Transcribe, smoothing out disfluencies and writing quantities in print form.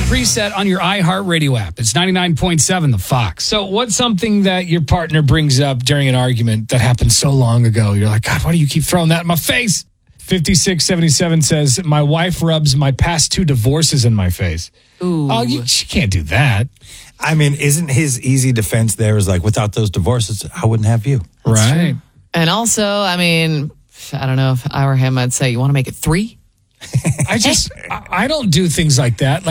preset on your iHeartRadio app. It's 99.7 The Fox. So what's something that your partner brings up during an argument that happened so long ago? You're like, God, why do you keep throwing that in my face? 5677 says, my wife rubs my past 2 divorces in my face. Ooh. Oh, she can't do that. I mean, isn't his easy defense there is like, without those divorces, I wouldn't have you. Right. And also, I mean, I don't know if I were him, I'd say, you want to make it 3? I don't do things like that.